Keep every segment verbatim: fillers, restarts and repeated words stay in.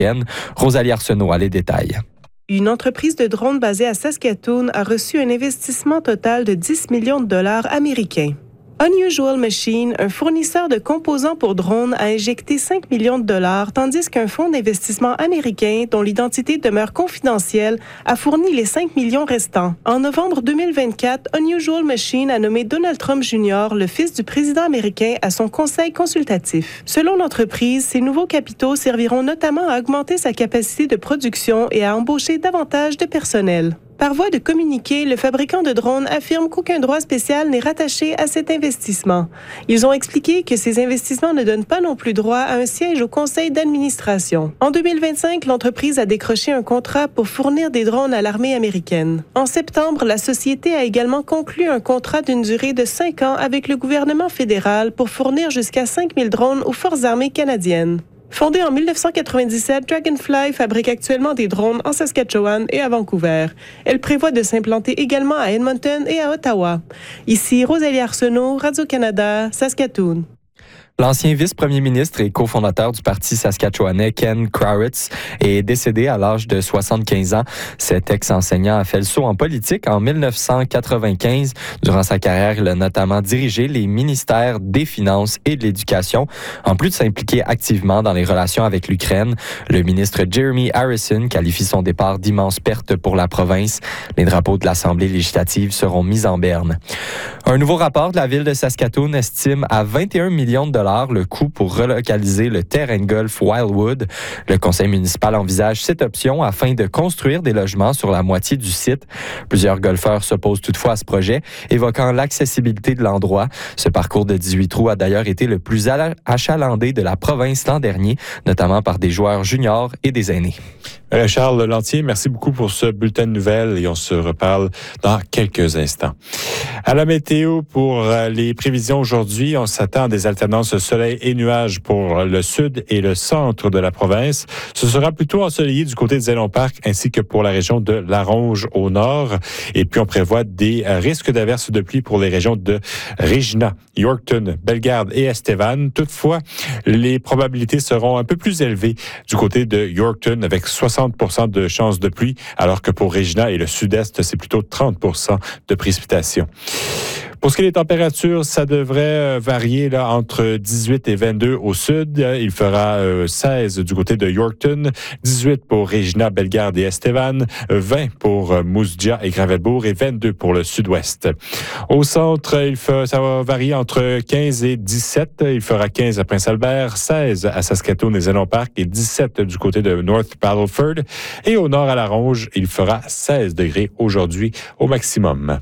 américaine. Rosalie Arsenault a les détails. Une entreprise de drones basée à Saskatoon a reçu un investissement total de dix millions de dollars américains. Unusual Machine, un fournisseur de composants pour drones, a injecté cinq millions de dollars, tandis qu'un fonds d'investissement américain, dont l'identité demeure confidentielle, a fourni les cinq millions restants. En novembre deux mille vingt-quatre, Unusual Machine a nommé Donald Trump junior, le fils du président américain, à son conseil consultatif. Selon l'entreprise, ces nouveaux capitaux serviront notamment à augmenter sa capacité de production et à embaucher davantage de personnel. Par voie de communiqué, le fabricant de drones affirme qu'aucun droit spécial n'est rattaché à cet investissement. Ils ont expliqué que ces investissements ne donnent pas non plus droit à un siège au conseil d'administration. En deux mille vingt-cinq, l'entreprise a décroché un contrat pour fournir des drones à l'armée américaine. En septembre, la société a également conclu un contrat d'une durée de cinq ans avec le gouvernement fédéral pour fournir jusqu'à cinq mille drones aux forces armées canadiennes. Fondée en dix-neuf cent quatre-vingt-dix-sept, Dragonfly fabrique actuellement des drones en Saskatchewan et à Vancouver. Elle prévoit de s'implanter également à Edmonton et à Ottawa. Ici Rosalie Arsenault, Radio-Canada, Saskatoon. L'ancien vice-premier ministre et cofondateur du Parti saskatchewanais, Ken Krawietz, est décédé à l'âge de soixante-quinze ans. Cet ex-enseignant a fait le saut en politique en dix-neuf cent quatre-vingt-quinze. Durant sa carrière, il a notamment dirigé les ministères des Finances et de l'Éducation. En plus de s'impliquer activement dans les relations avec l'Ukraine, le ministre Jeremy Harrison qualifie son départ d'immense perte pour la province. Les drapeaux de l'Assemblée législative seront mis en berne. Un nouveau rapport de la ville de Saskatoon estime à vingt et un millions de dollars le coût pour relocaliser le terrain de golf Wildwood. Le conseil municipal envisage cette option afin de construire des logements sur la moitié du site. Plusieurs golfeurs s'opposent toutefois à ce projet, évoquant l'accessibilité de l'endroit. Ce parcours de dix-huit trous a d'ailleurs été le plus achalandé de la province l'an dernier, notamment par des joueurs juniors et des aînés. Charles Lantier, merci beaucoup pour ce bulletin de nouvelles et on se reparle dans quelques instants. À la météo, pour les prévisions aujourd'hui, on s'attend à des alternances soleil et nuages pour le sud et le centre de la province. Ce sera plutôt ensoleillé du côté de Zélon Park ainsi que pour la région de La Ronge au nord. Et puis, on prévoit des risques d'averses de pluie pour les régions de Regina, Yorkton, Bellegarde et Estevan. Toutefois, les probabilités seront un peu plus élevées du côté de Yorkton avec soixante pour cent de chances de pluie, alors que pour Regina et le sud-est, c'est plutôt trente pour cent de précipitations. Pour ce qui est des températures, ça devrait varier là, entre dix-huit et vingt-deux au sud. Il fera euh, seize du côté de Yorkton, dix-huit pour Regina, Bellegarde et Estevan, vingt pour euh, Moose Jaw et Gravelbourg et vingt-deux pour le sud-ouest. Au centre, il fait, ça va varier entre quinze et dix-sept. Il fera quinze à Prince-Albert, seize à Saskatoon et Zélon Park et dix-sept du côté de North Battleford. Et au nord à La Ronge, il fera seize degrés aujourd'hui au maximum.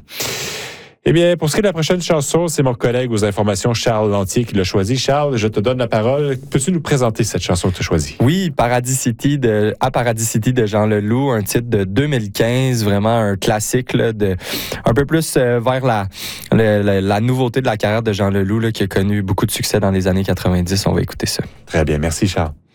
Eh bien, pour ce qui est de la prochaine chanson, c'est mon collègue aux informations, Charles Lantier, qui l'a choisi. Charles, je te donne la parole. Peux-tu nous présenter cette chanson que tu as choisie? Oui, Paradis City de, à Paradis City de Jean Leloup, un titre de deux mille quinze, vraiment un classique, là, de, un peu plus euh, vers la, la, la, la nouveauté de la carrière de Jean Leloup, là, qui a connu beaucoup de succès dans les années quatre-vingt-dix. On va écouter ça. Très bien, merci Charles.